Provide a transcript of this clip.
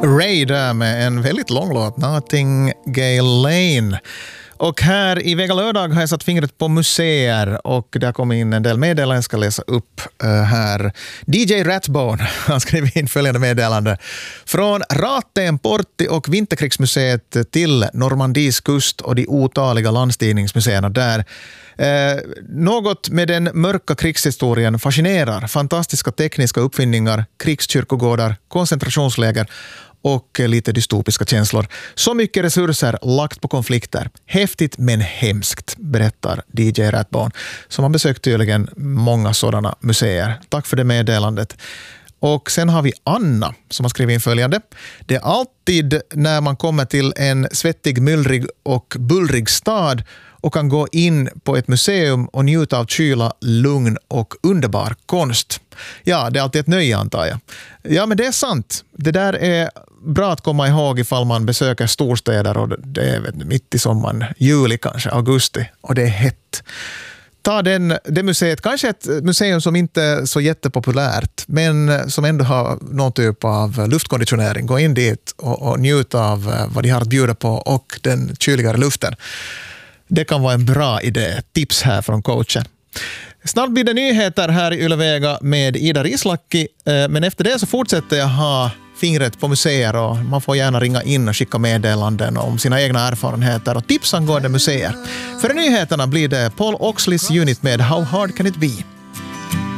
Ray där med en väldigt lång låt, Nightingale Lane. Och här i Vega lördag har jag satt fingret på museer och det har kommit in en del meddelanden jag ska läsa upp här. DJ Ratbone har skrivit in följande meddelande. Från Raten, Porti och Vinterkrigsmuseet till Normandies kust och de otaliga landstigningsmuseerna där. Något med den mörka krigshistorien fascinerar. Fantastiska tekniska uppfinningar, krigskyrkogårdar, koncentrationsläger och lite dystopiska känslor. Så mycket resurser lagt på konflikter. Häftigt men hemskt, berättar DJ Ratbone, som har besökt tydligen många sådana museer. Tack för det meddelandet. Och sen har vi Anna som har skrivit in följande. Det är alltid när man kommer till en svettig, myllrig och bullrig stad och kan gå in på ett museum och njuta av kyla, lugn och underbar konst. Ja, det är alltid ett nöje antar jag. Ja, men det är sant. Det där är bra att komma ihåg ifall man besöker storstäder och det är mitt i sommaren, juli kanske, augusti, och det är hett. Ta det museet, kanske ett museum som inte är så jättepopulärt men som ändå har någon typ av luftkonditionering. Gå in dit och njuta av vad de har att bjuda på och den kyligare luften. Det kan vara en bra idé. Tips här från coachen. Snart blir det nyheter här i Yle Vega med Ida Rislaki, men efter det så fortsätter jag ha fingret på museer och man får gärna ringa in och skicka meddelanden om sina egna erfarenheter och tips angående museer. För nyheterna blir det Paul Oxleys unit med How Hard Can It Be?